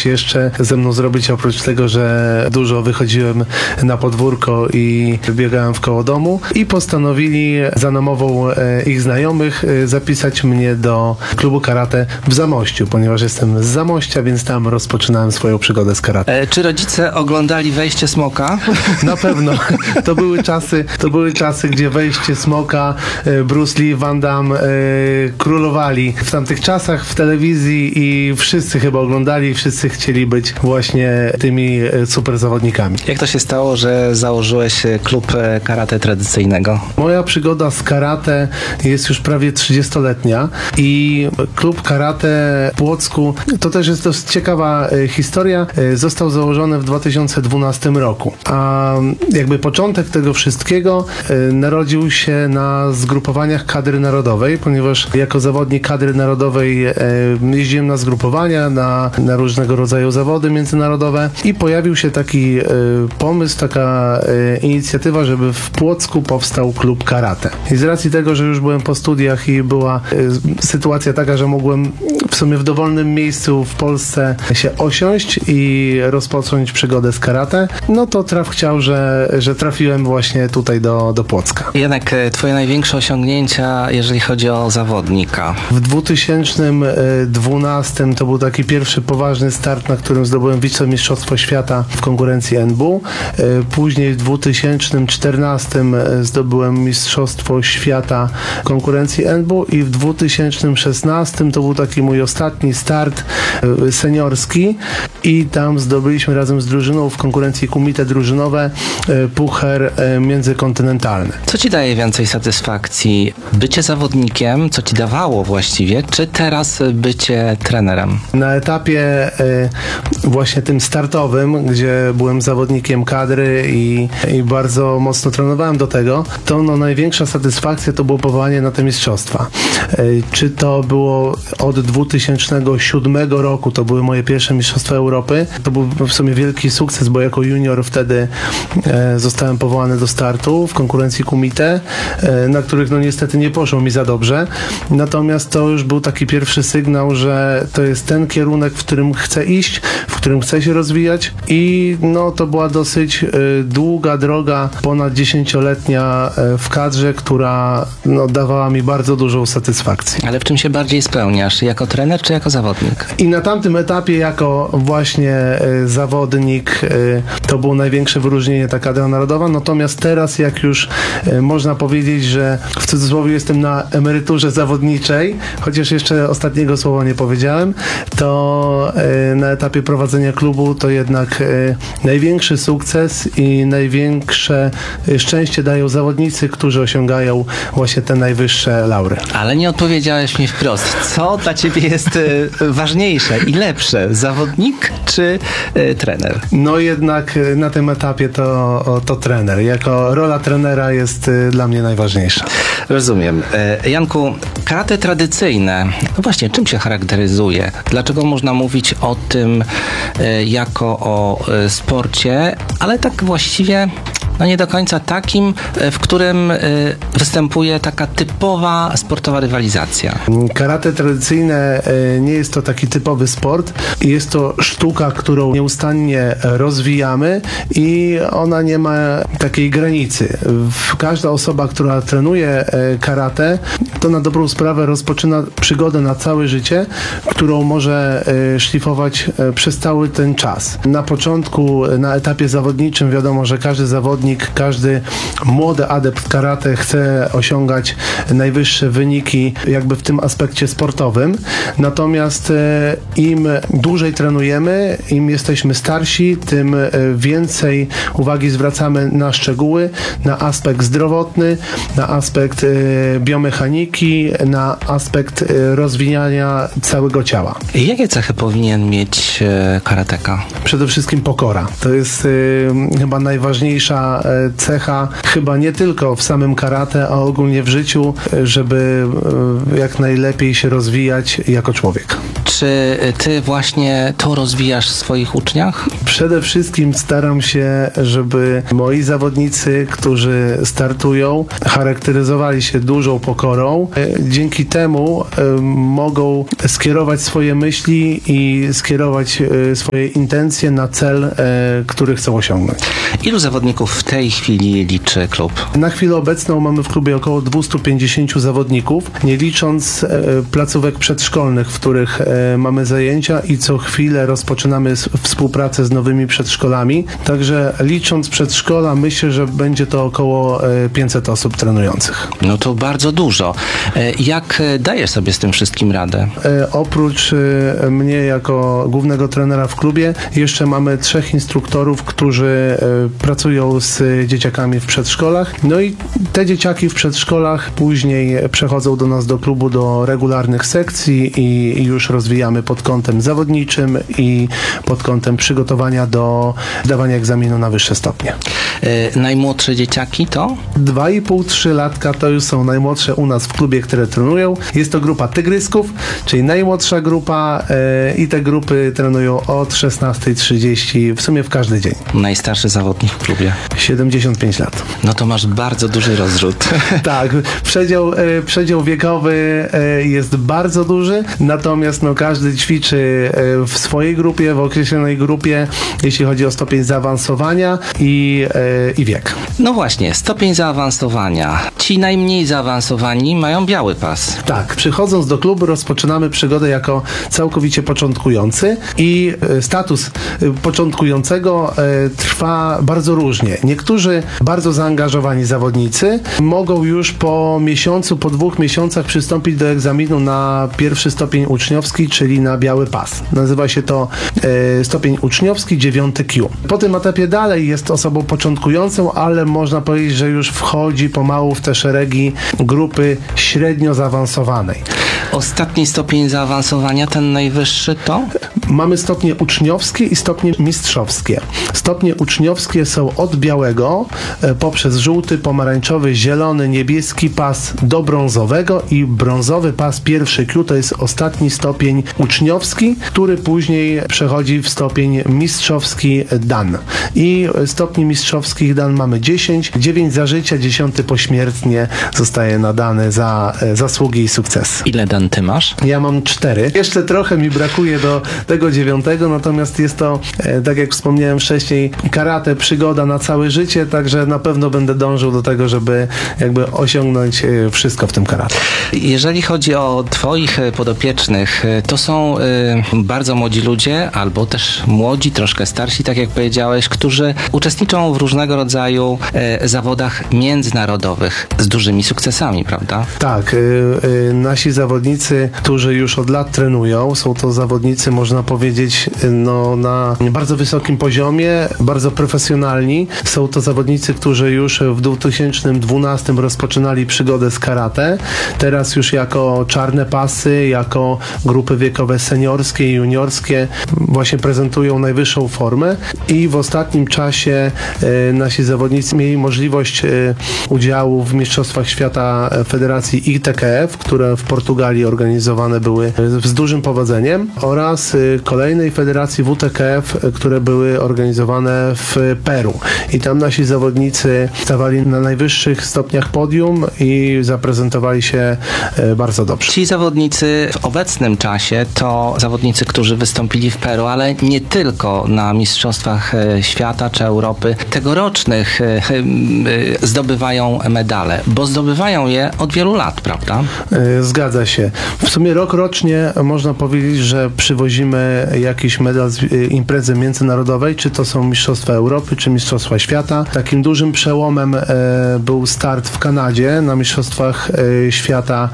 coś jeszcze ze mną zrobić, oprócz tego, że dużo wychodziłem na podwórko i biegałem wkoło domu i postanowili za namową ich znajomych zapisać mnie do klubu karate w Zamościu, ponieważ jestem z Zamościa, więc tam rozpoczynałem swoją przygodę z karate. Czy rodzice oglądali Wejście Smoka? Na pewno. To były czasy, gdzie Wejście Smoka, Bruce Lee, Van Damme królowali w tamtych czasach w telewizji i wszyscy chyba oglądali, wszyscy chcieli być właśnie tymi super zawodnikami. Jak to się stało, że założyłeś klub karate tradycyjnego? Moja przygoda z karate jest już prawie 30-letnia i klub karate w Płocku, to też jest dość ciekawa historia, został założony w 2012 roku. A jakby początek tego wszystkiego narodził się na zgrupowaniach kadry narodowej, ponieważ jako zawodnik kadry narodowej jeździłem na zgrupowania, na różnego rodzaju zawody międzynarodowe i pojawił się taki pomysł, taka inicjatywa, żeby w Płocku powstał klub karate. I z racji tego, że już byłem po studiach i była sytuacja taka, że mogłem w sumie w dowolnym miejscu w Polsce się osiąść i rozpocząć przygodę z karate, no to traf chciał, że trafiłem właśnie tutaj do Płocka. Janek, twoje największe osiągnięcia, jeżeli chodzi o zawodnika? W 2012 to był taki pierwszy poważny start, na którym zdobyłem wicemistrzostwo świata w konkurencji NBU. Później w 2014 zdobyłem mistrzostwo świata w konkurencji NBU i w 2016 to był taki mój ostatni start seniorski i tam zdobyliśmy razem z drużyną w konkurencji kumite drużynowe puchar międzykontynentalny. Co ci daje więcej satysfakcji? Bycie zawodnikiem, co ci dawało właściwie, czy teraz bycie trenerem? Na etapie właśnie tym startowym, gdzie byłem zawodnikiem kadry i bardzo mocno trenowałem do tego, to największa satysfakcja to było powołanie na te mistrzostwa. Czy to było od 2007 roku, to były moje pierwsze mistrzostwa Europy. To był w sumie wielki sukces, bo jako junior wtedy zostałem powołany do startu w konkurencji kumite, na których niestety nie poszło mi za dobrze. Natomiast to już był taki pierwszy sygnał, że to jest ten kierunek, w którym chcę iść, w którym chcę się rozwijać i to była dosyć długa droga, ponad 10-letnia w kadrze, która dawała mi bardzo dużą satysfakcję. Ale w czym się bardziej spełniasz? Jako trener czy jako zawodnik? I na tamtym etapie jako właśnie zawodnik to było największe wyróżnienie, ta kadra narodowa, natomiast teraz jak już można powiedzieć, że w cudzysłowie jestem na emeryturze zawodniczej, chociaż jeszcze ostatniego słowa nie powiedziałem, to na etapie prowadzenia klubu to jednak największy sukces i największe szczęście dają zawodnicy, którzy osiągają właśnie te najwyższe laury. Ale nie odpowiedziałeś mi wprost. Co dla ciebie jest ważniejsze i lepsze? Zawodnik czy trener? Jednak na tym etapie to trener. Jako rola trenera jest dla mnie najważniejsza. Rozumiem. Janku, karate tradycyjne, właśnie czym się charakteryzuje? Dlaczego można mówić o tym jako o sporcie, ale tak właściwie nie do końca takim, w którym występuje taka typowa sportowa rywalizacja? Karate tradycyjne nie jest to taki typowy sport. Jest to sztuka, którą nieustannie rozwijamy i ona nie ma takiej granicy. Każda osoba, która trenuje karate, to na dobrą sprawę rozpoczyna przygodę na całe życie, którą może szlifować przez cały ten czas. Na początku, na etapie zawodniczym wiadomo, że każdy zawodnik, każdy młody adept karate chce osiągać najwyższe wyniki jakby w tym aspekcie sportowym. Natomiast im dłużej trenujemy, im jesteśmy starsi, tym więcej uwagi zwracamy na szczegóły, na aspekt zdrowotny, na aspekt biomechaniki, na aspekt rozwijania całego ciała. Jakie cechy powinien mieć karateka? Przede wszystkim pokora. To jest chyba najważniejsza cecha, chyba nie tylko w samym karate, a ogólnie w życiu, żeby jak najlepiej się rozwijać jako człowiek. Czy Czy ty właśnie to rozwijasz w swoich uczniach? Przede wszystkim staram się, żeby moi zawodnicy, którzy startują, charakteryzowali się dużą pokorą. Dzięki temu mogą skierować swoje myśli i skierować swoje intencje na cel, który chcą osiągnąć. Ilu zawodników w tej chwili liczy klub? Na chwilę obecną mamy w klubie około 250 zawodników, nie licząc placówek przedszkolnych, w których mamy zajęcia i co chwilę rozpoczynamy współpracę z nowymi przedszkolami. Także licząc przedszkola, myślę, że będzie to około 500 osób trenujących. No to bardzo dużo. Jak dajesz sobie z tym wszystkim radę? Oprócz mnie jako głównego trenera w klubie, jeszcze mamy 3 instruktorów, którzy pracują z dzieciakami w przedszkolach. No i te dzieciaki w przedszkolach później przechodzą do nas do klubu do regularnych sekcji i już rozwijamy pod kątem zawodniczym i pod kątem przygotowania do dawania egzaminu na wyższe stopnie. Najmłodsze dzieciaki to? 2,5-3 latka to już są najmłodsze u nas w klubie, które trenują. Jest to grupa tygrysków, czyli najmłodsza grupa i te grupy trenują od 16:30 w sumie w każdy dzień. Najstarszy zawodnik w klubie? 75 lat. No to masz bardzo duży rozrzut. Tak, przedział wiekowy jest bardzo duży, natomiast każdy ćwiczy w swojej grupie, w określonej grupie, jeśli chodzi o stopień zaawansowania i wiek. No właśnie, stopień zaawansowania. Ci najmniej zaawansowani mają biały pas. Tak, przychodząc do klubu rozpoczynamy przygodę jako całkowicie początkujący i status początkującego trwa bardzo różnie. Niektórzy bardzo zaangażowani zawodnicy mogą już po miesiącu, po 2 miesiącach przystąpić do egzaminu na pierwszy stopień uczniowski, czyli na biały pas. Nazywa się to stopień uczniowski 9Q. Po tym etapie dalej jest osobą początkującą, ale można powiedzieć, że już wchodzi pomału w te szeregi grupy średnio zaawansowanej. Ostatni stopień zaawansowania, ten najwyższy to? Mamy stopnie uczniowskie i stopnie mistrzowskie. Stopnie uczniowskie są od białego poprzez żółty, pomarańczowy, zielony, niebieski pas do brązowego i brązowy pas pierwszy Q to jest ostatni stopień uczniowski, który później przechodzi w stopień mistrzowski dan. I stopni mistrzowskich dan mamy 10, 9 za życia, 10 pośmiertnie zostaje nadany za zasługi i sukces. Ile dan ty masz? Ja mam 4. Jeszcze trochę mi brakuje do tego 9, natomiast jest to, tak jak wspomniałem wcześniej, karate, przygoda na całe życie, także na pewno będę dążył do tego, żeby jakby osiągnąć wszystko w tym karate. Jeżeli chodzi o twoich podopiecznych, to są bardzo młodzi ludzie, albo też młodzi, troszkę starsi, tak jak powiedziałeś, którzy uczestniczą w różnego rodzaju zawodach międzynarodowych z dużymi sukcesami, prawda? Tak, nasi zawodnicy, którzy już od lat trenują, są to zawodnicy, można powiedzieć, na bardzo wysokim poziomie, bardzo profesjonalni. Są to zawodnicy, którzy już w 2012 rozpoczynali przygodę z karate. Teraz już jako czarne pasy, jako grupy wiekowe seniorskie i juniorskie właśnie prezentują najwyższą formę i w ostatnim czasie nasi zawodnicy mieli możliwość udziału w Mistrzostwach Świata Federacji ITKF, które w Portugalii organizowane były z dużym powodzeniem, oraz kolejnej federacji WTKF, które były organizowane w Peru. I tam nasi zawodnicy stawali na najwyższych stopniach podium i zaprezentowali się bardzo dobrze. Ci zawodnicy w obecnym czasie to zawodnicy, którzy wystąpili w Peru, ale nie tylko na Mistrzostwach Świata czy Europy tegorocznych zdobywają medale, bo zdobywają je od wielu lat, prawda? Zgadza się. W sumie rok rocznie można powiedzieć, że przywozimy jakiś medal z imprezy międzynarodowej, czy to są Mistrzostwa Europy, czy Mistrzostwa Świata. Takim dużym przełomem był start w Kanadzie na Mistrzostwach Świata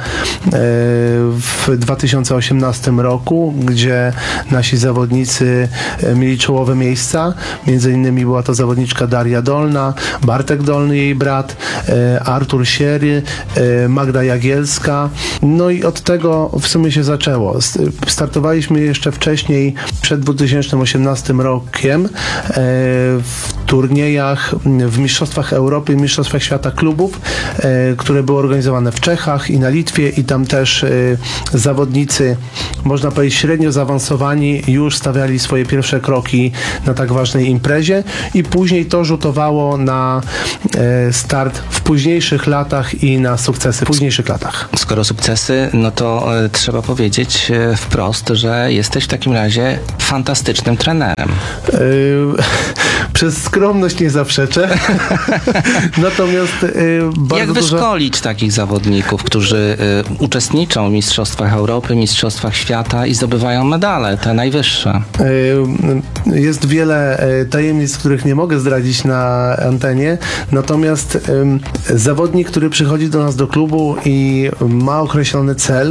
w 2018 roku, gdzie nasi zawodnicy mieli czołowe miejsca. Między innymi była to zawodniczka Daria Dolna, Bartek Dolny, jej brat, Artur Siery, Magda Jagielska. No i od tego w sumie się zaczęło. Startowaliśmy jeszcze wcześniej, przed 2018 rokiem, w turniejach, w Mistrzostwach Europy i Mistrzostwach Świata klubów, które były organizowane w Czechach i na Litwie i tam też zawodnicy, można powiedzieć średnio zaawansowani, już stawiali swoje pierwsze kroki na tak ważnej imprezie i później to rzutowało na start w późniejszych latach i na sukcesy w późniejszych latach. Skoro sukcesy, no to trzeba powiedzieć wprost, że jesteś w takim razie fantastycznym trenerem. Przez skromność nie zaprzeczę. Natomiast bardzo jak wyszkolić takich zawodników, którzy uczestniczą w Mistrzostwach Europy, Mistrzostwach Świata i zdobywają medale, te najwyższe? Jest wiele tajemnic, których nie mogę zdradzić na antenie, natomiast zawodnik, który przychodzi do nas do klubu i ma określony cel,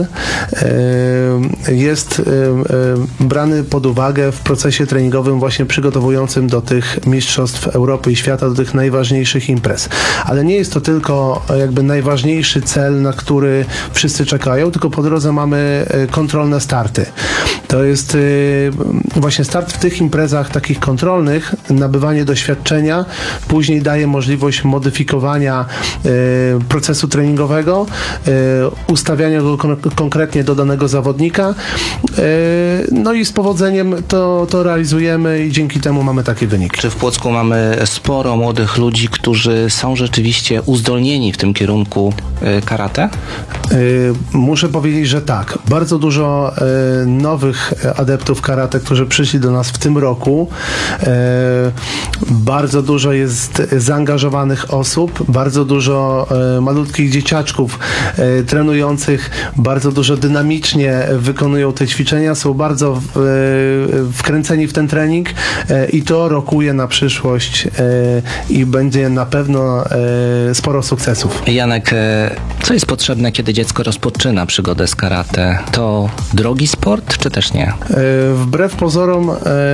jest brany pod uwagę w procesie treningowym właśnie przygotowującym do tych Mistrzostw Europy i Świata, do tych najważniejszych imprez. Ale nie jest to tylko jakby najważniejszy cel, na który wszyscy czekają, tylko po drodze mamy kontrolne starty. To jest właśnie start w tych imprezach takich kontrolnych, nabywanie doświadczenia, później daje możliwość modyfikowania procesu treningowego, ustawiania go konkretnie do danego zawodnika, no i z powodzeniem to realizujemy i dzięki temu mamy takie wyniki. Czy w Płocku mamy sporo młodych ludzi, którzy są rzeczywiście uzdolnieni w tym kierunku karate? Muszę powiedzieć, że tak. Bardzo dużo nowych adeptów karate, którzy przyszli do nas w tym roku. Bardzo dużo jest zaangażowanych osób, bardzo dużo malutkich dzieciaczków trenujących, bardzo dużo dynamicznie wykonują te ćwiczenia, są bardzo wkręceni w ten trening i to rokuje na przyszłość i będzie na pewno sporo sukcesów. Janek, co jest potrzebne, kiedy dziecko rozpoczyna przygodę z karate? To drogi sport, czy też nie? Wbrew pozorom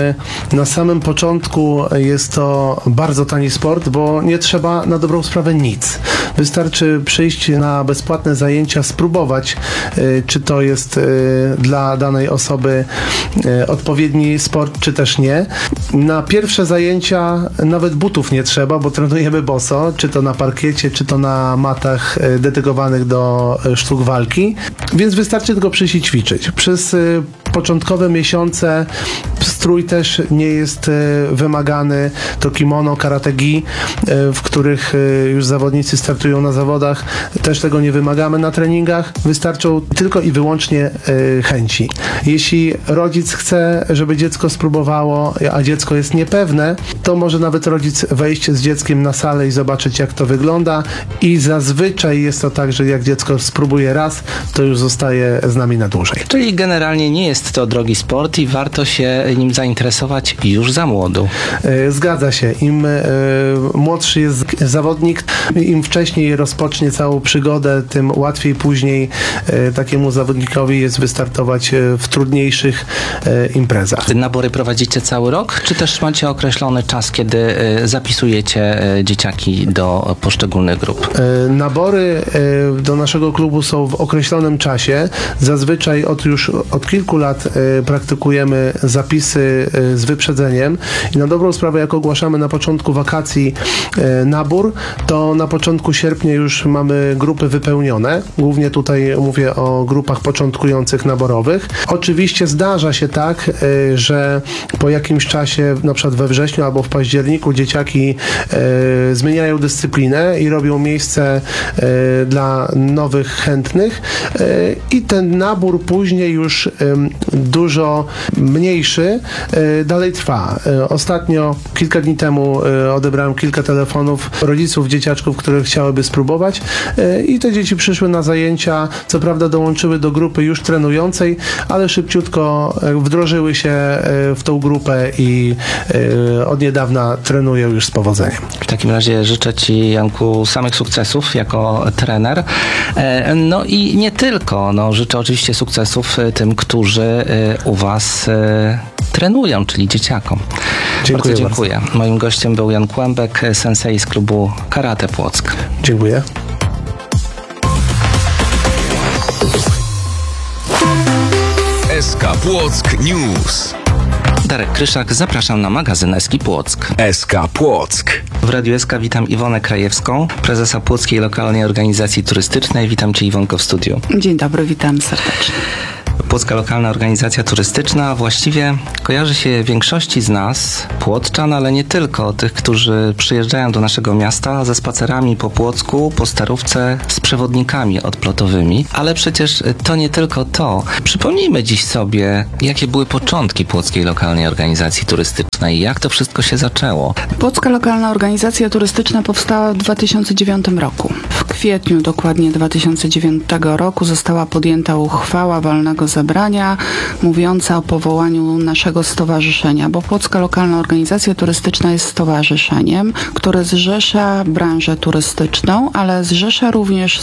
na samym początku jest to bardzo tani sport, bo nie trzeba na dobrą sprawę nic. Wystarczy przyjść na bezpłatne zajęcia, spróbować, czy to jest dla danej osoby odpowiedni sport, czy też nie. Na pierwsze zajęcia nawet butów nie trzeba, bo trenujemy boso, czy to na parkiecie, czy to na matach dedykowanych do sztuk walki, więc wystarczy tylko przyjść i ćwiczyć. Przez początkowe miesiące strój też nie jest wymagany, to kimono, karate gi, w których już zawodnicy startują na zawodach, też tego nie wymagamy na treningach, wystarczą tylko i wyłącznie chęci. Jeśli rodzic chce, żeby dziecko spróbowało, a dziecko jest niepewne, to może nawet rodzic wejść z dzieckiem na salę i zobaczyć, jak to wygląda i zazwyczaj jest to tak, że jak dziecko spróbuje raz, to już zostaje z nami na dłużej. Czyli generalnie nie jest to drogi sport i warto się nim zainteresować już za młodu. Zgadza się. Im młodszy jest zawodnik, im wcześniej rozpocznie całą przygodę, tym łatwiej później takiemu zawodnikowi jest wystartować w trudniejszych imprezach. Nabory prowadzicie cały rok, czy też macie określony czas, kiedy zapisujecie dzieciaki do poszczególnych grup? Nabory do naszego klubu są w określonym czasie. Zazwyczaj od kilku lat praktykujemy zapisy z wyprzedzeniem i na dobrą sprawę, jak ogłaszamy na początku wakacji nabór, to na początku sierpnia już mamy grupy wypełnione. Głównie tutaj mówię o grupach początkujących naborowych. Oczywiście zdarza się tak, że po jakimś czasie, na przykład we wrześniu albo w październiku, dzieciaki zmieniają dyscyplinę i robią miejsce dla nowych chętnych i ten nabór później już dużo mniejszy dalej trwa. Ostatnio, kilka dni temu odebrałem kilka telefonów rodziców dzieciaczków, które chciałyby spróbować i te dzieci przyszły na zajęcia, co prawda dołączyły do grupy już trenującej, ale szybciutko wdrożyły się w tą grupę i od niedawna trenują już z powodzeniem. W takim razie życzę Ci, Janku, samych sukcesów jako trener. No i nie tylko. No, życzę oczywiście sukcesów tym, którzy u Was trenują, czyli dzieciakom. Dziękuję bardzo dziękuję. Moim gościem był Jan Kłębek, sensei z klubu Karate Płock. Dziękuję. SK Płock News. Darek Kryszak, zapraszam na magazyn SK Płock. SK Płock. W Radiu SK witam Iwonę Krajewską, prezesa Płockiej Lokalnej Organizacji Turystycznej. Witam Cię, Iwonko, w studiu. Dzień dobry, witam serdecznie. Płocka Lokalna Organizacja Turystyczna właściwie kojarzy się większości z nas, płockczan, ale nie tylko, tych, którzy przyjeżdżają do naszego miasta ze spacerami po Płocku, po Starówce, z przewodnikami odplotowymi. Ale przecież to nie tylko to. Przypomnijmy dziś sobie, jakie były początki Płockiej Lokalnej Organizacji Turystycznej i jak to wszystko się zaczęło. Płocka Lokalna Organizacja Turystyczna powstała w 2009 roku. W kwietniu dokładnie 2009 roku została podjęta uchwała walnego zebrania mówiąca o powołaniu naszego stowarzyszenia, bo Płocka Lokalna Organizacja Turystyczna jest stowarzyszeniem, które zrzesza branżę turystyczną, ale zrzesza również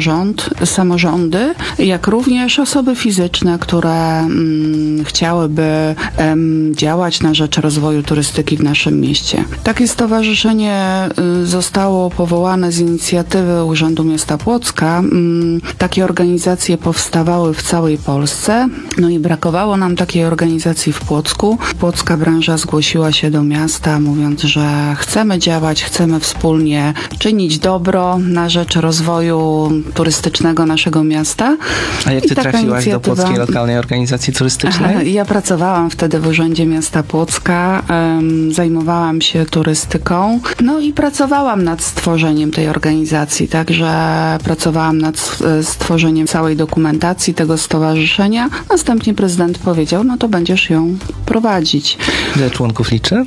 samorządy, jak również osoby fizyczne, które chciałyby działać na rzecz rozwoju turystyki w naszym mieście. Takie stowarzyszenie zostało powołane z inicjatywy Urzędu Miasta Płocka. Takie organizacje powstawały w całej Polsce. No i brakowało nam takiej organizacji w Płocku. Płocka branża zgłosiła się do miasta, mówiąc, że chcemy działać, chcemy wspólnie czynić dobro na rzecz rozwoju turystycznego naszego miasta. A jak ty trafiłaś do Płockiej Lokalnej Organizacji Turystycznej? Ja pracowałam wtedy w Urzędzie Miasta Płocka, zajmowałam się turystyką, no i pracowałam nad stworzeniem tej organizacji, także pracowałam nad stworzeniem całej dokumentacji tego stowarzyszenia. Następnie prezydent powiedział, no to będziesz ją prowadzić. Ile członków liczy?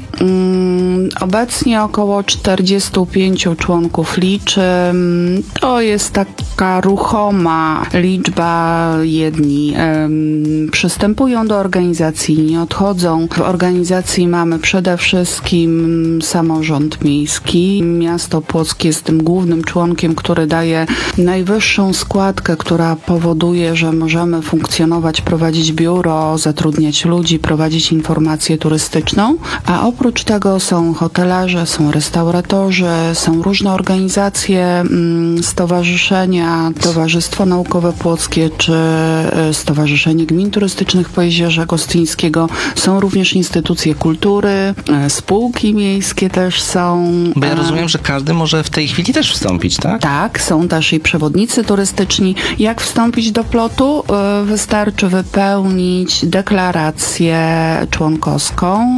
Obecnie około 45 członków liczy. To jest taka ruchoma liczba. Jedni przystępują do organizacji, nie odchodzą. W organizacji mamy przede wszystkim samorząd miejski. Miasto Płockie jest tym głównym członkiem, który daje najwyższą składkę, która powoduje, że możemy funkcjonować, prowadzić biuro, zatrudniać ludzi, prowadzić informację turystyczną, a oprócz tego są hotelarze, są restauratorzy, są różne organizacje, stowarzyszenia, Towarzystwo Naukowe Płockie czy Stowarzyszenie Gmin Turystycznych Pojezierza Gostyńskiego. Są również instytucje kultury, spółki miejskie też są. Bo ja rozumiem, że każdy może w tej chwili też wstąpić, tak? Tak, są też i przewodnicy turystyczni. Jak wstąpić do plotu? Wystarczy wypełnić deklarację członkowską,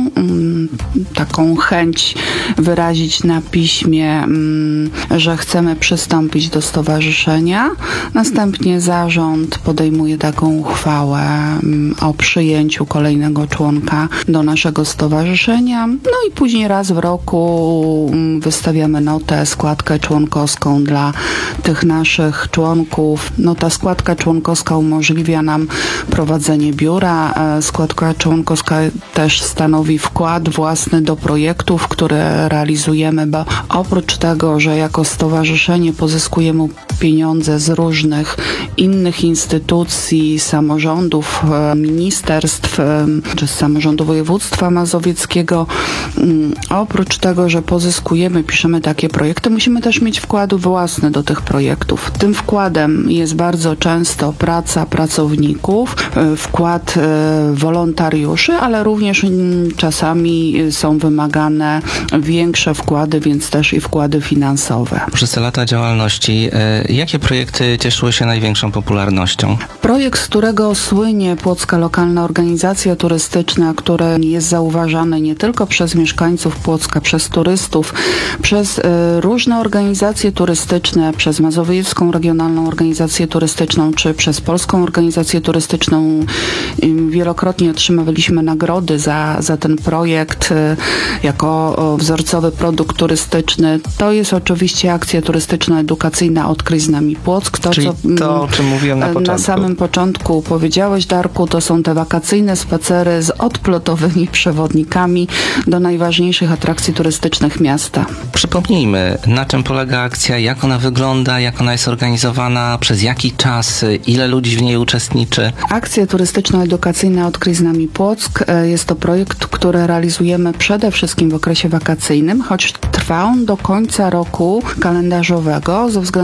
taką chęć wyrazić na piśmie, że chcemy przystąpić do stowarzyszenia. Następnie zarząd podejmuje taką uchwałę o przyjęciu kolejnego członka do naszego stowarzyszenia. No i później raz w roku wystawiamy notę, składkę członkowską dla tych naszych członków. No ta składka członkowska umożliwia nam prowadzenie biura. Składka członkowska też stanowi wkład własny do projektów, które realizujemy, bo oprócz tego, że jako stowarzyszenie pozyskujemy pieniądze z różnych innych instytucji, samorządów, ministerstw, czy z samorządu województwa mazowieckiego, oprócz tego, że pozyskujemy, piszemy takie projekty, musimy też mieć wkład własny do tych projektów. Tym wkładem jest bardzo często praca pracowników, wkład wolontariuszy, ale również czasami są wymagane większe wkłady, więc też i wkłady finansowe. Przez te lata działalności, jakie projekty cieszyły się największą popularnością? Projekt, z którego słynie Płocka Lokalna Organizacja Turystyczna, który jest zauważany nie tylko przez mieszkańców Płocka, przez turystów, przez różne organizacje turystyczne, przez Mazowiecką Regionalną Organizację Turystyczną, czy przez Polską Organizację Turystyczną. Wielokrotnie otrzymywaliśmy nagrody za ten projekt jako wzorcowy produkt turystyczny. To jest oczywiście akcja turystyczno-edukacyjna Odkryj z nami Płock. Czyli to, o czym mówiłem na początku. Na samym początku powiedziałeś, Darku, to są te wakacyjne spacery z odplotowymi przewodnikami do najważniejszych atrakcji turystycznych miasta. Przypomnijmy, na czym polega akcja, jak ona wygląda, jak ona jest organizowana, przez jaki czas, ile ludzi w niej uczestniczy? Akcja turystyczno-edukacyjna Odkryj z nami Płock jest to projekt, który realizujemy przede wszystkim w okresie wakacyjnym, choć trwa on do końca roku kalendarzowego, ze względu na to,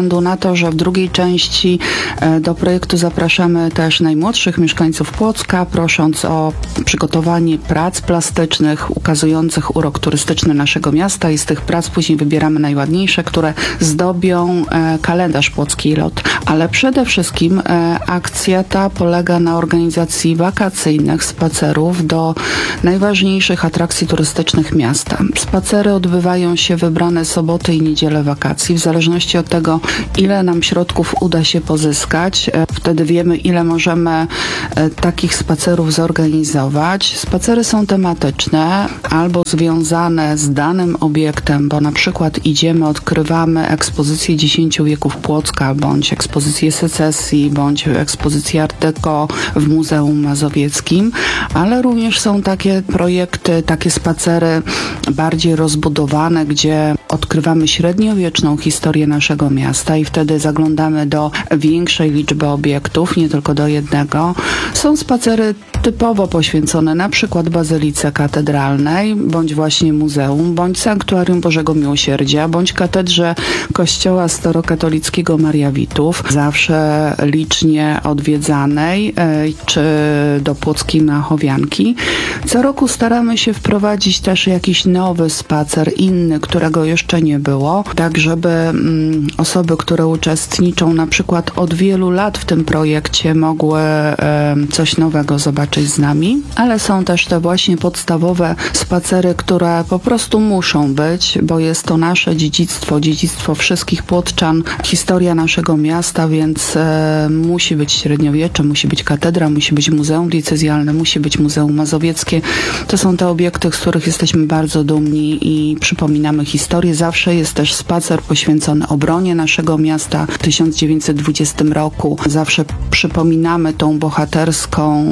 to, że w drugiej części do projektu zapraszamy też najmłodszych mieszkańców Płocka, prosząc o przygotowanie prac plastycznych ukazujących urok turystyczny naszego miasta i z tych prac później wybieramy najładniejsze, które zdobią kalendarz Płocki Lot. Ale przede wszystkim akcja ta polega na organizacji wakacyjnych spacerów do najważniejszych atrakcji turystycznych miasta. Spacery odbywają się wybrane soboty i niedziele wakacji, w zależności od tego, ile nam środków uda się pozyskać. Wtedy wiemy, ile możemy takich spacerów zorganizować. Spacery są tematyczne albo związane z danym obiektem, bo na przykład odkrywamy ekspozycję 10 wieków Płocka, bądź ekspozycję secesji, bądź ekspozycję Art Deco w Muzeum Mazowieckim, ale również są takie projekty, takie spacery bardziej rozbudowane, gdzie odkrywamy średniowieczną historię naszego miasta i wtedy zaglądamy do większej liczby obiektów, nie tylko do jednego. Są spacery typowo poświęcone na przykład Bazylice Katedralnej, bądź właśnie muzeum, bądź Sanktuarium Bożego Miłosierdzia, bądź katedrze Kościoła Starokatolickiego Maria Witów, zawsze licznie odwiedzanej, czy do Płockiej Machowianki. Co roku staramy się wprowadzić też jakiś nowy spacer, inny, którego jeszcze nie było, tak żeby osoby, które uczestniczą na przykład od wielu lat w tym projekcie, mogły coś nowego zobaczyć z nami, ale są też te właśnie podstawowe spacery, które po prostu muszą być, bo jest to nasze dziedzictwo wszystkich Płotczan, historia naszego miasta, więc musi być średniowiecze, musi być katedra, musi być muzeum diecezjalne, musi być Muzeum Mazowieckie. To są te obiekty, z których jesteśmy bardzo dumni i przypominamy historię. Zawsze jest też spacer poświęcony obronie naszego miasta w 1920 roku. Zawsze przypominamy tą bohaterską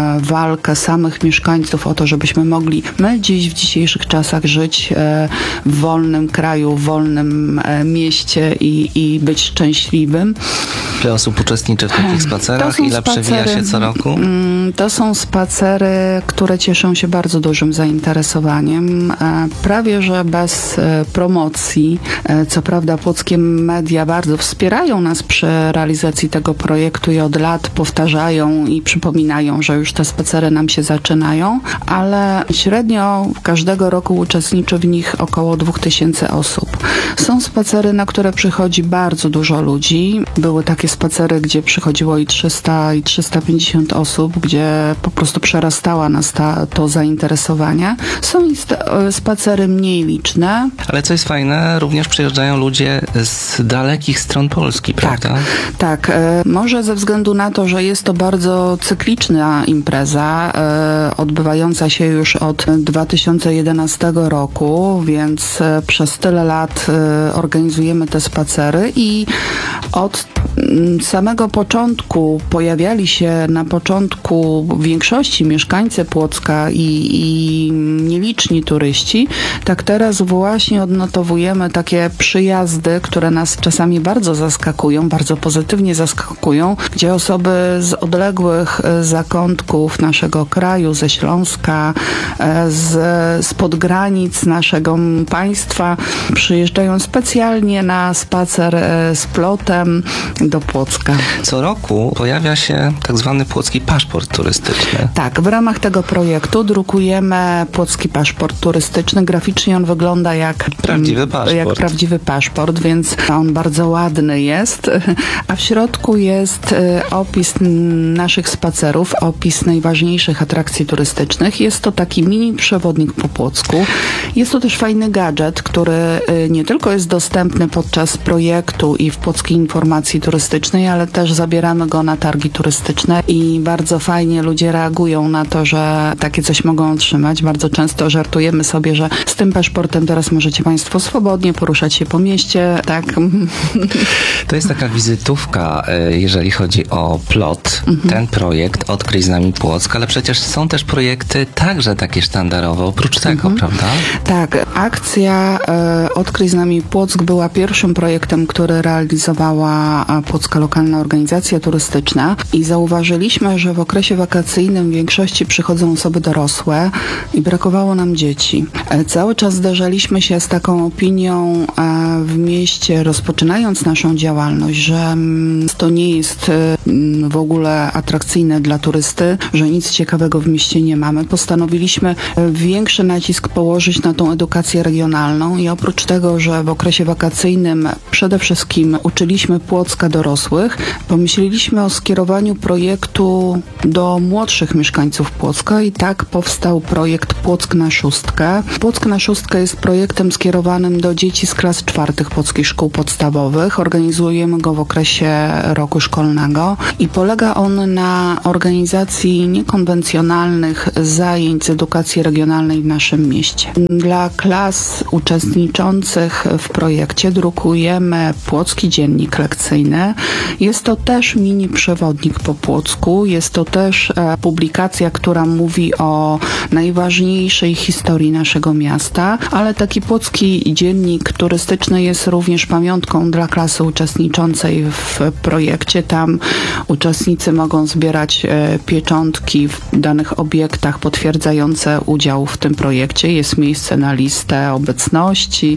walkę samych mieszkańców o to, żebyśmy mogli my dziś w dzisiejszych czasach żyć w wolnym kraju, w wolnym mieście i być szczęśliwym. Ile osób uczestniczy w takich spacerach? Ile przewija się co roku? To są spacery, które cieszą się bardzo dużym zainteresowaniem. Prawie że bez promocji. Co prawda płockie media bardzo wspierają nas przy realizacji tego projektu i od lat powtarzają i przypominają, że już te spacery nam się zaczynają, ale średnio każdego roku uczestniczy w nich około 2000 osób. Są spacery, na które przychodzi bardzo dużo ludzi. Były takie spacery, gdzie przychodziło i 300, i 350 osób, gdzie po prostu przerastała nas to zainteresowanie. Są i spacery mniej liczne. Ale co jest fajne, również przyjeżdżają ludzie z dalekich stron Polski, prawda? Tak. Może ze względu na to, że jest to bardzo cykliczna impreza, odbywająca się już od 2011 roku, więc przez tyle lat organizujemy te spacery i od samego początku pojawiali się na początku w większości mieszkańcy Płocka i nieliczni turyści. Tak teraz właśnie odnotowujemy takie przyjazdy, które nas czasami bardzo zaskakują, bardzo pozytywnie zaskakują, gdzie osoby z odległych zakątków naszego kraju, ze Śląska, spod granic naszego państwa przyjeżdżają specjalnie na spacer z plotem do Płocka. Co roku pojawia się tak zwany Płocki Paszport Turystyczny. Tak, w ramach tego projektu drukujemy Płocki Paszport Turystyczny. Graficznie on wygląda jak prawdziwy paszport, więc on bardzo ładny jest, a w środku jest opis naszych spacerów, opis najważniejszych atrakcji turystycznych. Jest to taki mini przewodnik po Płocku. Jest to też fajny gadżet, który nie tylko jest dostępny podczas projektu i w Płockiej Informacji Turystycznej, ale też zabieramy go na targi turystyczne i bardzo fajnie ludzie reagują na to, że takie coś mogą otrzymać. Bardzo często żartujemy sobie, że z tym paszportem teraz możecie Państwo swobodnie poruszać się po mieście. Tak. To jest taka wizytówka, jeżeli chodzi o plot. Ten projekt Odkryj z nami Płock, ale przecież są też projekty także takie sztandarowe, oprócz tego, prawda? Tak, akcja Odkryj z nami Płock była pierwszym projektem, który realizowała Płocka Lokalna Organizacja Turystyczna i zauważyliśmy, że w okresie wakacyjnym w większości przychodzą osoby dorosłe i brakowało nam dzieci. Cały czas zderzaliśmy się z taką opinią w mieście, rozpoczynając naszą działalność, że to nie jest w ogóle atrakcyjne dla turysty, że nic ciekawego w mieście nie mamy. Postanowiliśmy większy nacisk położyć na tą edukację regionalną i oprócz tego, że w okresie wakacyjnym przede wszystkim uczyliśmy Płocka dorosłych, pomyśleliśmy o skierowaniu projektu do młodszych mieszkańców Płocka i tak powstał projekt Płock na szóstkę. Płock na szóstkę jest projektem skierowanym do dzieci z klas 4 płockich szkół podstawowych. Organizujemy go w okresie roku szkolnego i polega on na organizacji niekonwencjonalnych zajęć z edukacji regionalnej w naszym mieście. Dla klas uczestniczących w projekcie drukujemy Płocki Dziennik Lekcyjny. Jest to też mini przewodnik po Płocku. Jest to też publikacja, która mówi o najważniejszej historii naszego miasta, ale taki Płocki Dziennik Turystyczny jest również pamiątką dla klasy uczestniczącej w projekcie. Tam uczestnicy mogą zbierać pieczątki w danych obiektach potwierdzające udział w tym projekcie. Jest miejsce na listę obecności,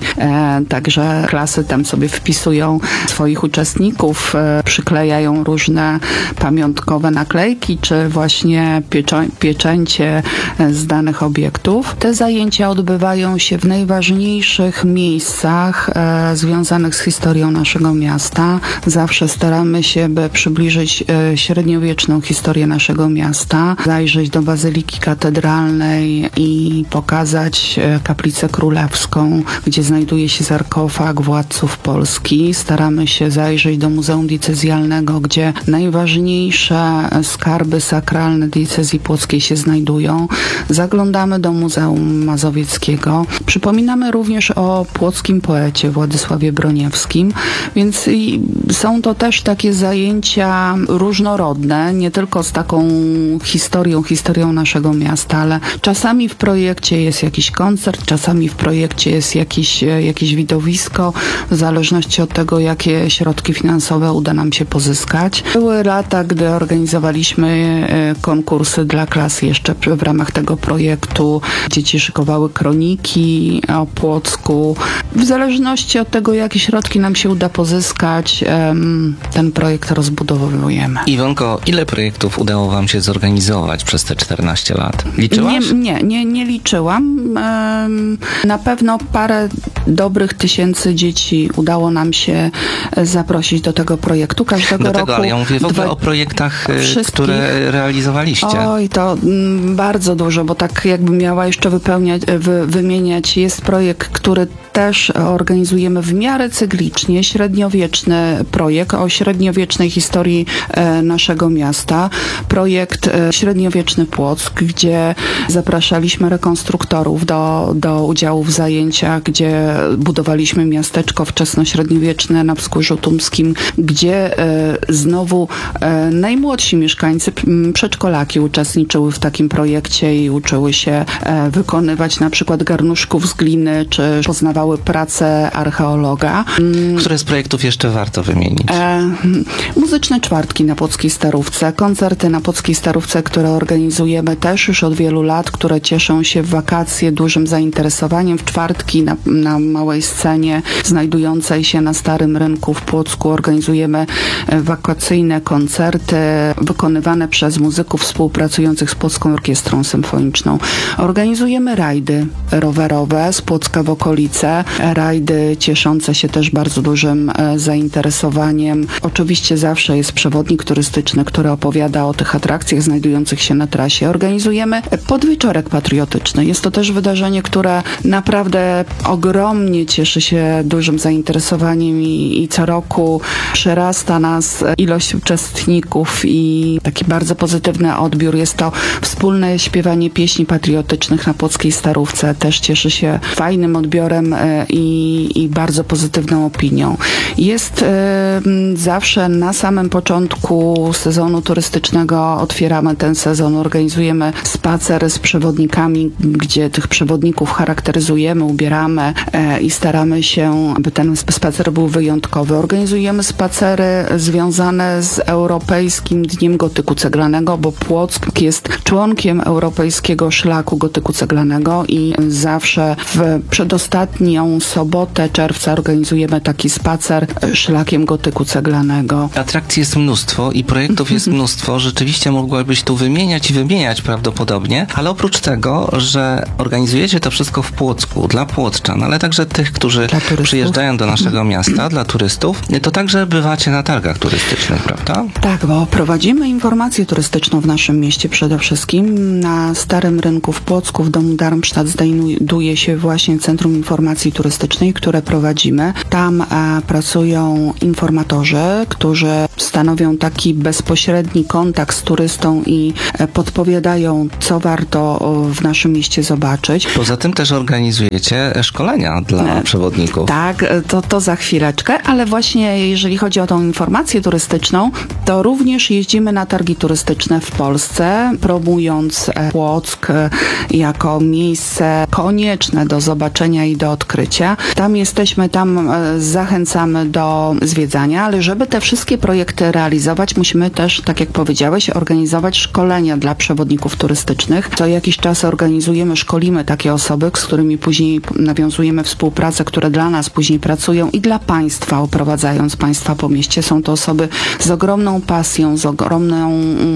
także klasy tam sobie wpisują swoich uczestników, przyklejają różne pamiątkowe naklejki, czy właśnie pieczęcie z danych obiektów. Te zajęcia odbywają się w najważniejszych miejscach związanych z historią naszego miasta. Zawsze staramy się, by przybliżyć średniowieczną historię naszego miasta, zajrzeć do Bazyliki Katedralnej i pokazać kaplicę królewską, gdzie znajduje się sarkofag władców Polski. Staramy się zajrzeć do Muzeum Diecezjalnego, gdzie najważniejsze skarby sakralne diecezji płockiej się znajdują. Zaglądamy do Muzeum Mazowieckiego. Przypominamy również o płockim poecie Władysławie Broniewskim, więc są to też takie zajęcia różnorodne, nie tylko z taką historią naszego miasta, ale czasami w projekcie jest jakiś koncert, czasami w projekcie jest jakieś widowisko, w zależności od tego, jakie środki finansowe uda nam się pozyskać. Były lata, gdy organizowaliśmy konkursy dla klas jeszcze w ramach tego projektu. Dzieci szykowały kroniki o Płocku. W zależności od tego, jakie środki nam się uda pozyskać, ten projekt rozbudowujemy. Iwonko, ile projektów udało wam się zorganizować przez te 14 lat? Liczyłaś? Nie liczyłam. Na pewno parę dobrych tysięcy dzieci udało nam się zaprosić do tego projektu. Każdego roku. Ale ja mówię w ogóle o projektach, które realizowaliście. Oj, to bardzo dużo, bo tak jakbym miała jeszcze wymieniać, jest projekt, który też organizujemy w miarę cyklicznie, średniowieczny projekt o średniowiecznej historii naszego miasta. Projekt Średniowieczny Płock, gdzie zapraszaliśmy rekonstruktorów do udziału w zajęciach, gdzie budowaliśmy miasteczko wczesnośredniowieczne na Wzgórzu Tumskim, gdzie znowu najmłodsi mieszkańcy, przedszkolaki uczestniczyły w takim projekcie i uczyły się wykonywać na przykład garnuszków z gliny, czy poznawały pracę archeologa. Które z projektów jeszcze warto wymienić? Muzyczne czwartki na Płockiej Starówce, koncerty na Płockiej Starówce, które organizujemy też już od wielu lat, które cieszą się w wakacje dużym zainteresowaniem. W czwartki na małej scenie znajdującej się na Starym Rynku w Płocku organizujemy wakacyjne koncerty wykonywane przez muzyków współpracujących z Płocką Orkiestrą Symfoniczną. Organizujemy rajdy rowerowe z Płocka w okolice. Rajdy cieszące się też bardzo dużym zainteresowaniem. Oczywiście zawsze jest przewodnik turystyczny, który opowiada o tych atrakcjach znajdujących się na trasie. Organizujemy podwieczorek patriotyczny. Jest to też wydarzenie, które naprawdę ogromnie ogromnie cieszy się dużym zainteresowaniem i co roku przerasta nas ilość uczestników i taki bardzo pozytywny odbiór. Jest to wspólne śpiewanie pieśni patriotycznych na Płockiej Starówce. Też cieszy się fajnym odbiorem i bardzo pozytywną opinią. Jest zawsze na samym początku sezonu turystycznego, otwieramy ten sezon, organizujemy spacer z przewodnikami, gdzie tych przewodników charakteryzujemy, ubieramy i staramy się, aby ten spacer był wyjątkowy. Organizujemy spacery związane z Europejskim Dniem Gotyku Ceglanego, bo Płock jest członkiem Europejskiego Szlaku Gotyku Ceglanego i zawsze w przedostatnią sobotę czerwca organizujemy taki spacer szlakiem Gotyku Ceglanego. Atrakcji jest mnóstwo i projektów jest mnóstwo. Rzeczywiście mogłabyś tu wymieniać i wymieniać prawdopodobnie, ale oprócz tego, że organizujecie to wszystko w Płocku dla płockczan, ale także tych, którzy przyjeżdżają do naszego miasta, dla turystów, to także bywacie na targach turystycznych, prawda? Tak, bo prowadzimy informację turystyczną w naszym mieście przede wszystkim. Na Starym Rynku w Płocku, w domu Darmstadt znajduje się właśnie Centrum Informacji Turystycznej, które prowadzimy. Tam pracują informatorzy, którzy stanowią taki bezpośredni kontakt z turystą i podpowiadają, co warto w naszym mieście zobaczyć. Poza tym też organizujecie szkolenia dla przewodników. Tak, to za chwileczkę, ale właśnie jeżeli chodzi o tą informację turystyczną, to również jeździmy na targi turystyczne w Polsce, promując Płock jako miejsce konieczne do zobaczenia i do odkrycia. Tam jesteśmy, tam zachęcamy do zwiedzania, ale żeby te wszystkie projekty realizować, musimy też, tak jak powiedziałeś, organizować szkolenia dla przewodników turystycznych. Co jakiś czas organizujemy, szkolimy takie osoby, z którymi później nawiązujemy współpracę, które dla nas później pracują i dla państwa, oprowadzając państwa po mieście. Są to osoby z ogromną pasją, z ogromną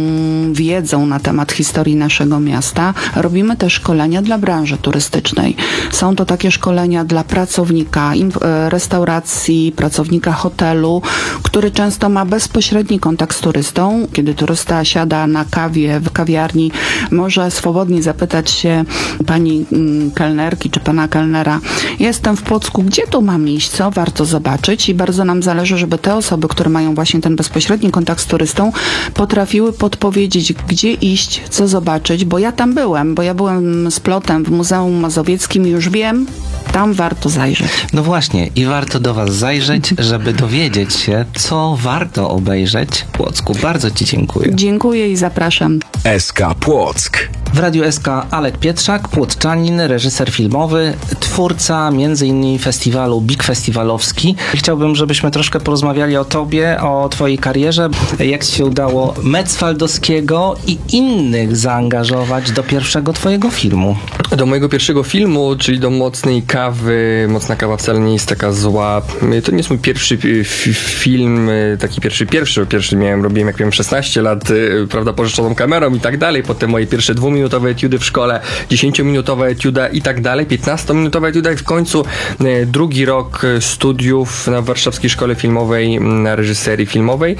wiedzą na temat historii naszego miasta. Robimy też szkolenia dla branży turystycznej. Są to takie szkolenia dla pracownika restauracji, pracownika hotelu, który często ma bezpośredni kontakt z turystą. Kiedy turysta siada na kawie w kawiarni, może swobodnie zapytać się pani kelnerki czy pana kelnera: jestem w Płocku, gdzie tu mam iść, co warto zobaczyć? I bardzo nam zależy, żeby te osoby, które mają właśnie ten bezpośredni kontakt z turystą, potrafiły podpowiedzieć, gdzie iść, co zobaczyć, bo ja tam byłem, bo ja byłem z plotem w Muzeum Mazowieckim i już wiem, tam warto zajrzeć. No właśnie, i warto do was zajrzeć, żeby dowiedzieć się, co warto obejrzeć w Płocku. Bardzo ci dziękuję. Dziękuję i zapraszam. SK Płock. W Radiu SK Alek Pietrzak, płockczanin, reżyser filmowy, twórca m.in. festiwalu Big Festiwalowski. Chciałbym, żebyśmy troszkę porozmawiali o tobie, o twojej karierze. Jak ci się udało Metz-Faldowskiego i innych zaangażować do pierwszego twojego filmu? Do mojego pierwszego filmu, czyli do Mocnej Kawy. Mocna Kawa wcale nie jest taka zła. To nie jest mój pierwszy film, taki pierwszy robiłem jak miałem 16 lat, prawda, pożyczoną kamerą i tak dalej. Potem moje pierwsze 2-minutowe etiudy w szkole, 10-minutowa etiuda i tak dalej, 15-minutowa etiuda i w końcu drugi rok studiów na Warszawskiej Szkole Filmowej na reżyserii filmowej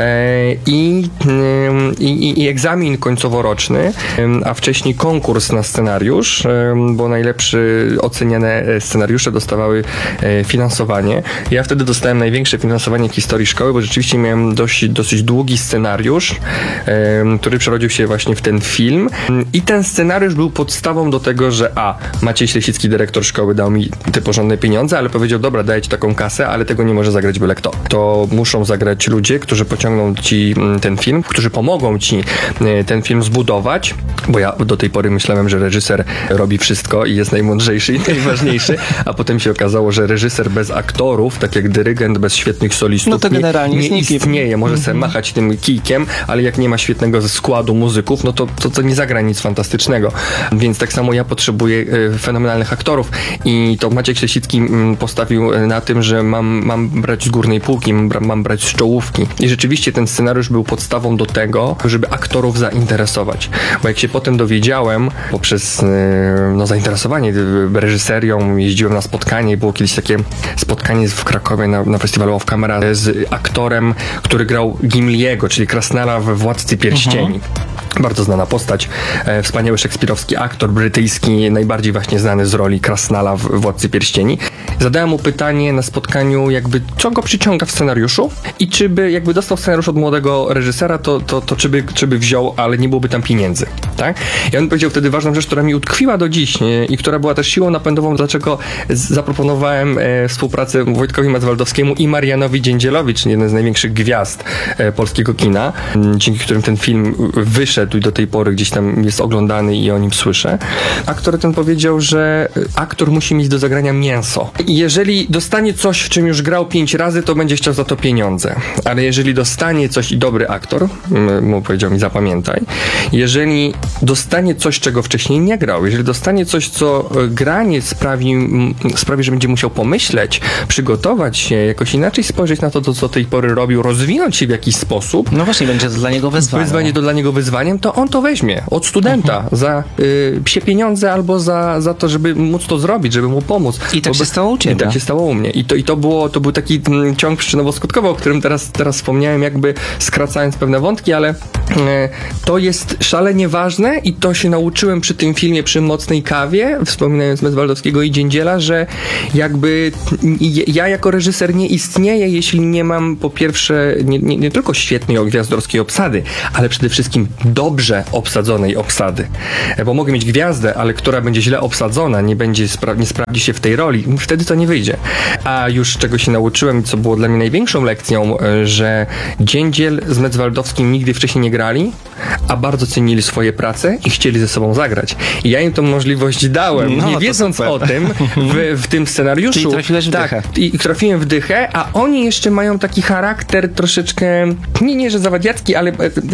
i egzamin końcoworoczny, a wcześniej konkurs na scenariusz, bo najlepsze oceniane scenariusze dostawały finansowanie. Ja wtedy dostałem największe finansowanie w historii szkoły, bo rzeczywiście miałem dosyć długi scenariusz, który przerodził się właśnie w ten film i ten scenariusz był podstawą do tego, że Maciej Ślesicki, dyrektor szkoły, dał mi te porządne pieniądze, ale powiedział: dobra, daję ci taką kasę, ale tego nie może zagrać byle kto. To muszą zagrać ludzie, którzy pociągną ci ten film, którzy pomogą ci ten film zbudować, bo ja do tej pory myślałem, że reżyser robi wszystko i jest najmądrzejszy i najważniejszy, a potem się okazało, że reżyser bez aktorów, tak jak dyrygent bez świetnych solistów, no to generalnie nie istnieje. Może sobie machać tym kijkiem, ale jak nie ma świetnego składu muzyków, no to nie zagra nic fantastycznego. Więc tak samo ja potrzebuję fenomenalnych aktorów i to Maciek Ślesicki postawił na tym, że mam brać z górnej półki, mam brać z czołówki. I rzeczywiście ten scenariusz był podstawą do tego, żeby aktorów zainteresować. Bo jak się potem dowiedziałem, poprzez zainteresowanie reżyserią, jeździłem na spotkanie i było kiedyś takie spotkanie w Krakowie na festiwalu Off Camera z aktorem, który grał Gimliego, czyli Krasnala we Władcy Pierścieni. Bardzo znana postać. wspaniały szekspirowski aktor brytyjski, najbardziej właśnie znany z roli Krasnala w Władcy Pierścieni. Zadałem mu pytanie na spotkaniu, jakby co go przyciąga w scenariuszu i czy by jakby dostał scenariusz od młodego reżysera, to czy by wziął, ale nie byłoby tam pieniędzy, tak? I on powiedział wtedy ważną rzecz, która mi utkwiła do dziś i która była też siłą napędową, dlaczego zaproponowałem współpracę Wojtkowi Macwaldowskiemu i Marianowi Dziędzielowi, czyli jeden z największych gwiazd polskiego kina, dzięki którym ten film wyszedł i do tej pory gdzieś tam jest oglądany i o nim słyszę. Aktor ten powiedział, że aktor musi mieć do zagrania mięso. I jeżeli dostanie coś, w czym już grał 5 razy, to będzie chciał za to pieniądze. Ale jeżeli dostanie coś i dobry aktor, mu powiedział mi, zapamiętaj, jeżeli dostanie coś, czego wcześniej nie grał, jeżeli dostanie coś, co granie sprawi, że będzie musiał pomyśleć, przygotować się, jakoś inaczej spojrzeć na to, co do tej pory robił, rozwinąć się w jakiś sposób. No właśnie, będzie to dla niego wyzwanie. Wyzwanie to dla niego wyzwaniem, to on to weźmie od studenta za psie pieniądze albo za to, żeby móc to zrobić, żeby mu pomóc. I tak się stało u ciebie. I tak się stało u mnie. I to był taki ciąg przyczynowo-skutkowy, o którym teraz wspomniałem, jakby skracając pewne wątki, ale to jest szalenie ważne i to się nauczyłem przy tym filmie, przy Mocnej kawie, wspominając Macwaldowskiego i Dziędziela, że jakby ja jako reżyser nie istnieję, jeśli nie mam po pierwsze nie tylko świetnej gwiazdorskiej obsady, ale przede wszystkim dobrze obsadzonej obsady. Bo mogę mieć gwiazdę, ale która będzie źle obsadzona, nie sprawdzi się w tej roli, wtedy to nie wyjdzie. A już czego się nauczyłem, co było dla mnie największą lekcją, że Dziędziel z Macwaldowskim nigdy wcześniej nie grali, a bardzo cenili swoje prace i chcieli ze sobą zagrać. I ja im tą możliwość dałem, nie wiedząc super. o tym w tym scenariuszu. Czyli trafiłeś w dychę. I trafiłem w dychę, a oni jeszcze mają taki charakter troszeczkę, nie że zawadiacki, ale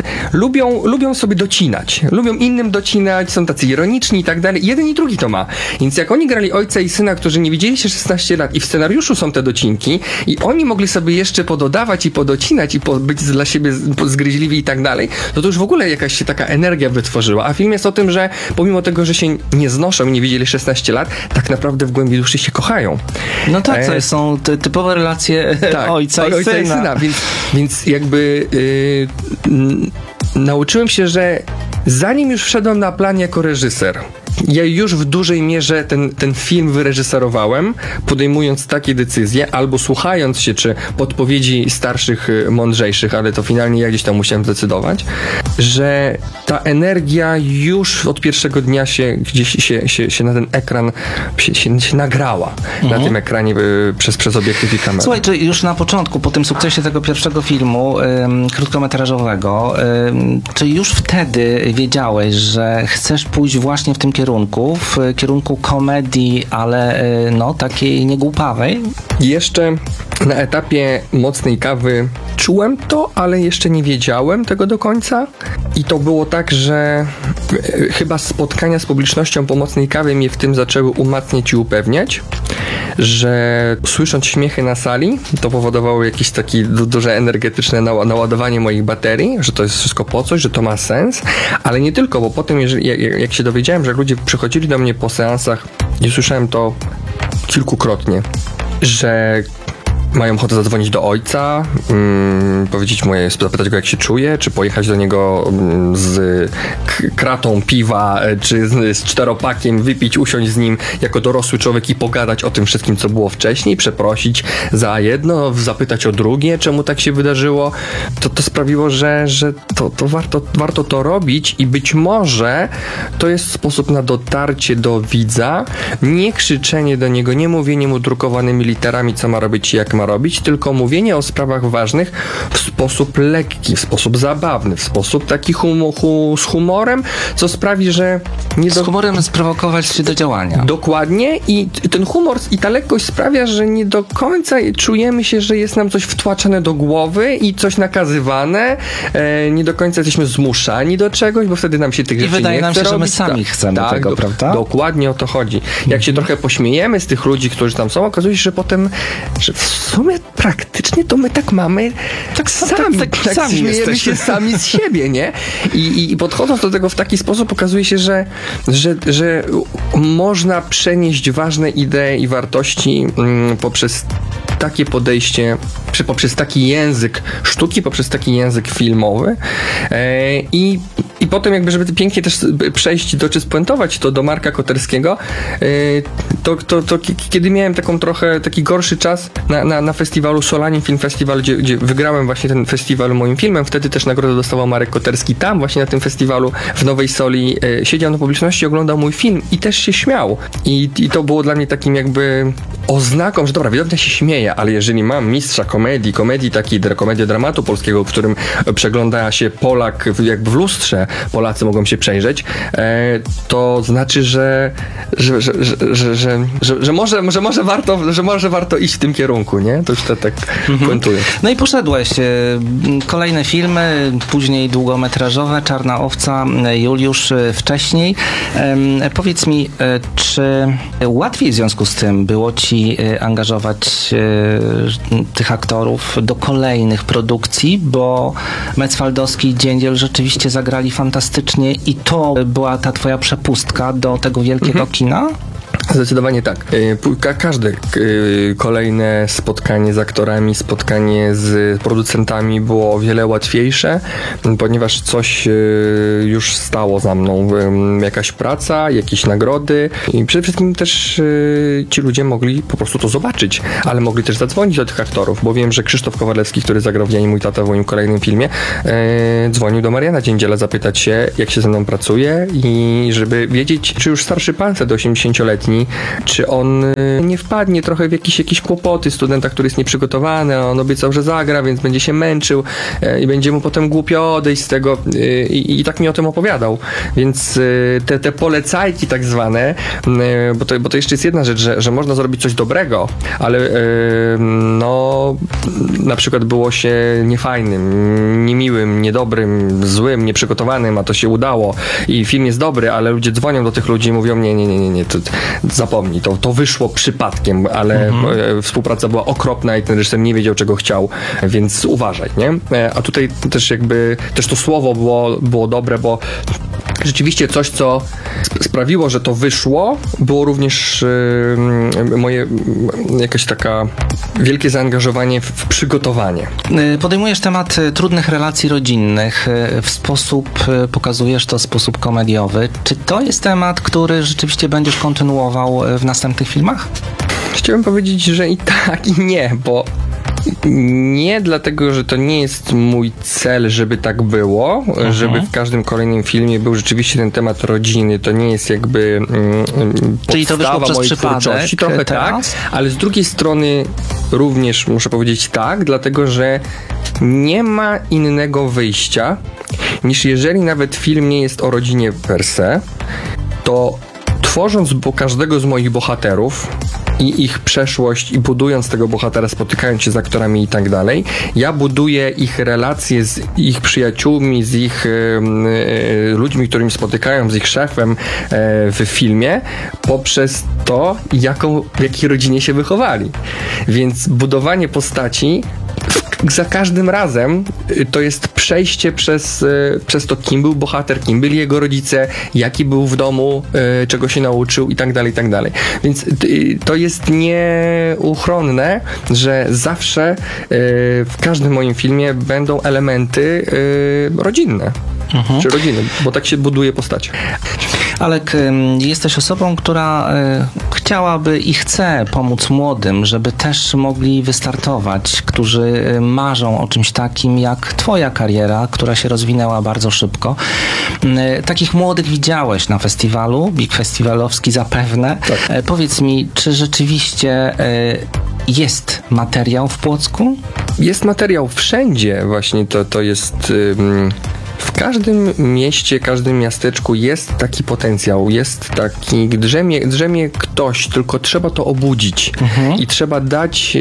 lubią sobie docinać. Lubią innym docinać, są tacy ironiczni i tak dalej. Jeden i drugi to ma. Więc jak oni grali ojca i syna, którzy nie widzieli się 16 lat i w scenariuszu są te docinki i oni mogli sobie jeszcze pododawać i podocinać i być dla siebie zgryźliwi i tak dalej, to już w ogóle jakaś się taka energia wytworzyła. A film jest o tym, że pomimo tego, że się nie znoszą i nie widzieli 16 lat, tak naprawdę w głębi duszy się kochają. No tak, to są typowe relacje ojca i syna. Więc jakby nauczyłem się, że zanim już wszedłem na plan jako reżyser, ja już w dużej mierze ten film wyreżyserowałem, podejmując takie decyzje, albo słuchając się, czy podpowiedzi starszych, mądrzejszych, ale to finalnie ja gdzieś tam musiałem zdecydować, że ta energia już od pierwszego dnia się gdzieś się na ten ekran się nagrała. Na tym ekranie przez obiektyw i kamerę. Słuchaj, czy już na początku, po tym sukcesie tego pierwszego filmu krótkometrażowego, czy już wtedy wiedziałeś, że chcesz pójść właśnie w tym kierunku komedii, ale takiej niegłupawej? Jeszcze na etapie Mocnej kawy czułem to, ale jeszcze nie wiedziałem tego do końca. I to było tak, że chyba spotkania z publicznością po Mocnej kawie mnie w tym zaczęły umacniać i upewniać, że słysząc śmiechy na sali, to powodowało jakieś takie duże energetyczne naładowanie moich baterii, że to jest wszystko po coś, że to ma sens, ale nie tylko, bo potem jak się dowiedziałem, że ludzie przychodzili do mnie po seansach i słyszałem to kilkukrotnie, że mają ochotę zadzwonić do ojca, zapytać go, jak się czuje, czy pojechać do niego z kratą piwa, czy z 4-pakiem, wypić, usiąść z nim jako dorosły człowiek i pogadać o tym wszystkim, co było wcześniej, przeprosić za jedno, zapytać o drugie, czemu tak się wydarzyło. To sprawiło, że to warto to robić i być może to jest sposób na dotarcie do widza, nie krzyczenie do niego, nie mówienie mu drukowanymi literami, co ma robić i jak ma robić, tylko mówienie o sprawach ważnych w sposób lekki, w sposób zabawny, w sposób taki z humorem, co sprawi, że z humorem sprowokować się do działania. Dokładnie i ten humor i ta lekkość sprawia, że nie do końca czujemy się, że jest nam coś wtłaczane do głowy i coś nakazywane, nie do końca jesteśmy zmuszani do czegoś, bo wtedy nam się tych rzeczy nie chce robić. I wydaje nam się, że my sami chcemy tego, prawda? Dokładnie o to chodzi. Jak się trochę pośmiejemy z tych ludzi, którzy tam są, okazuje się, że potem, że w sumie praktycznie to my tak mamy sami śmiejemy się sami z siebie, nie? I podchodząc do tego w taki sposób, okazuje się, że można przenieść ważne idee i wartości poprzez takie podejście, poprzez taki język sztuki, poprzez taki język filmowy i I potem jakby, żeby pięknie też przejść czy spuentować to do Marka Koterskiego, to kiedy miałem taki gorszy czas na festiwalu Solanin Film Festival, gdzie wygrałem właśnie ten festiwal moim filmem, wtedy też nagrodę dostawał Marek Koterski. Tam właśnie na tym festiwalu w Nowej Soli siedział na publiczności, oglądał mój film i też się śmiał. I to było dla mnie takim jakby oznaką, że dobra, widownia się śmieje, ale jeżeli mam mistrza komedii takiej, komedię dramatu polskiego, w którym przegląda się Polak jakby w lustrze, Polacy mogą się przejrzeć, to znaczy, że może warto iść w tym kierunku, nie? To już tak puentuję. No i poszedłeś. Kolejne filmy, później długometrażowe, Czarna Owca, Juliusz wcześniej. Powiedz mi, czy łatwiej w związku z tym było ci angażować tych aktorów do kolejnych produkcji, bo Mecwaldowski i Dziędziel rzeczywiście zagrali fantastycznie i to była ta twoja przepustka do tego wielkiego kina? Zdecydowanie tak. Każde kolejne spotkanie z aktorami, spotkanie z producentami było o wiele łatwiejsze, ponieważ coś już stało za mną. Jakaś praca, jakieś nagrody i przede wszystkim też ci ludzie mogli po prostu to zobaczyć, ale mogli też zadzwonić do tych aktorów, bo wiem, że Krzysztof Kowalewski, który zagrał w Ja i mój tata w moim kolejnym filmie, dzwonił do Mariana Dziędziela zapytać się, jak się ze mną pracuje i żeby wiedzieć, czy już starszy pan wtedy 80-letni, czy on nie wpadnie trochę w jakieś kłopoty studenta, który jest nieprzygotowany, a on obiecał, że zagra, więc będzie się męczył i będzie mu potem głupio odejść z tego i tak mi o tym opowiadał. Więc te polecajki tak zwane, bo to jeszcze jest jedna rzecz, że można zrobić coś dobrego, ale no na przykład było się niefajnym, niemiłym, niedobrym, złym, nieprzygotowanym, a to się udało i film jest dobry, ale ludzie dzwonią do tych ludzi i mówią nie, to zapomnij, to wyszło przypadkiem, ale współpraca była okropna i ten reżyser nie wiedział, czego chciał, więc uważaj, nie? A tutaj też też to słowo było dobre, bo rzeczywiście coś, co sprawiło, że to wyszło, było również moje jakaś taka wielkie zaangażowanie w przygotowanie. Podejmujesz temat trudnych relacji rodzinnych, pokazujesz to w sposób komediowy. Czy to jest temat, który rzeczywiście będziesz kontynuował w następnych filmach? Chciałem powiedzieć, że i tak, i nie, bo nie dlatego, że to nie jest mój cel, żeby tak było, żeby w każdym kolejnym filmie był rzeczywiście ten temat rodziny. To nie jest jakby czyli to wyszło przez przypadek trochę teraz? Tak, ale z drugiej strony również muszę powiedzieć tak, dlatego, że nie ma innego wyjścia, niż jeżeli nawet film nie jest o rodzinie per se, to tworząc każdego z moich bohaterów i ich przeszłość i budując tego bohatera, spotykając się z aktorami i tak dalej, ja buduję ich relacje z ich przyjaciółmi, z ich ludźmi, którymi spotykają, z ich szefem w filmie, poprzez to, w jakiej rodzinie się wychowali. Więc budowanie postaci za każdym razem to jest przejście przez to, kim był bohater, kim byli jego rodzice, jaki był w domu, czego się nauczył i tak dalej, i tak dalej. Więc to jest nieuchronne, że zawsze w każdym moim filmie będą elementy rodzinne. Czy rodziny, bo tak się buduje postacie. Alek, jesteś osobą, która chciałaby i chce pomóc młodym, żeby też mogli wystartować, którzy marzą o czymś takim jak twoja kariera, która się rozwinęła bardzo szybko. Takich młodych widziałeś na festiwalu, Big Festivalowski zapewne. Tak. Powiedz mi, czy rzeczywiście jest materiał w Płocku? Jest materiał wszędzie. Właśnie to jest... W każdym mieście, każdym miasteczku jest taki potencjał, jest taki, drzemie ktoś, tylko trzeba to obudzić i trzeba dać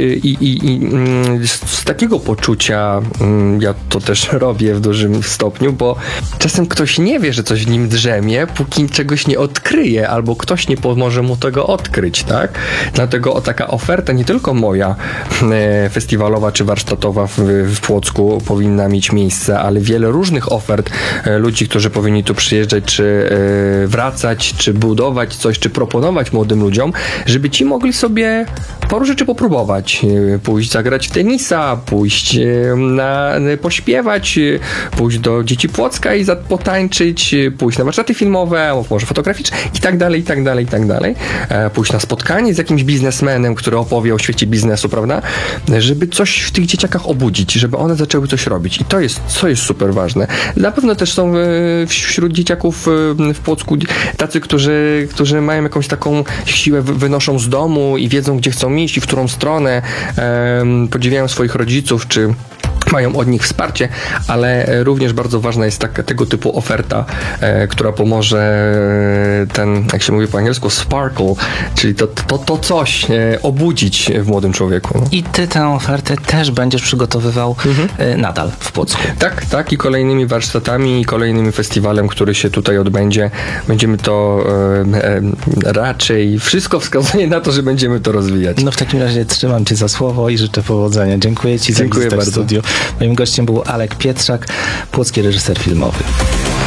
z takiego poczucia, ja to też robię w dużym stopniu, bo czasem ktoś nie wie, że coś w nim drzemie, póki czegoś nie odkryje, albo ktoś nie pomoże mu tego odkryć, tak? Dlatego taka oferta, nie tylko moja festiwalowa czy warsztatowa w Płocku powinna mieć miejsce, ale wiele różnych ofert ofert ludzi, którzy powinni tu przyjeżdżać, czy wracać, czy budować coś, czy proponować młodym ludziom, żeby ci mogli sobie paru rzeczy popróbować. Pójść zagrać w tenisa, pójść pośpiewać, pójść do Dzieci Płocka i potańczyć, pójść na warsztaty filmowe, może fotograficzne i tak dalej, i tak dalej, i tak dalej. Pójść na spotkanie z jakimś biznesmenem, który opowie o świecie biznesu, prawda? Żeby coś w tych dzieciakach obudzić, żeby one zaczęły coś robić. I to jest super ważne. Na pewno też są wśród dzieciaków w Płocku tacy, którzy mają jakąś taką siłę, wynoszą z domu i wiedzą, gdzie chcą iść i w którą stronę, podziwiają swoich rodziców, czy mają od nich wsparcie, ale również bardzo ważna jest tego typu oferta, która pomoże ten, jak się mówi po angielsku, sparkle, czyli to coś obudzić w młodym człowieku. I ty tę ofertę też będziesz przygotowywał nadal w Płocku. Tak, i kolejnymi warsztatami, i kolejnym festiwalem, który się tutaj odbędzie. Będziemy to raczej, wszystko wskazuje na to, że będziemy to rozwijać. No w takim razie trzymam cię za słowo i życzę powodzenia. Dziękuję ci za wizytę w studiu. Moim gościem był Alek Pietrzak, płocki reżyser filmowy.